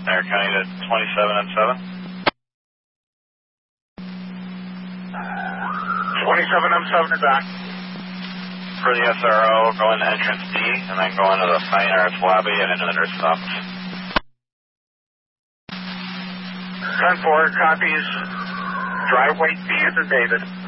Air County to 27M7. 27M7 is back. For the SRO, go into entrance D, and then go into the fine arts lobby and into the nurse's office. 10-4, copies. Driveway D is in David.